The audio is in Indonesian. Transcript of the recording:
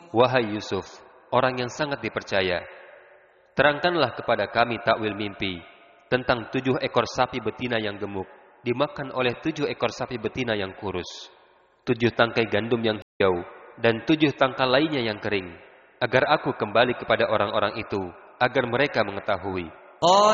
Wahai Yusuf, orang yang sangat dipercaya, terangkanlah kepada kami takwil mimpi tentang 7 ekor sapi betina yang gemuk dimakan oleh 7 ekor sapi betina yang kurus, 7 tangkai gandum yang hijau, dan 7 tangkai lainnya yang kering, agar aku kembali kepada orang-orang itu, agar mereka mengetahui.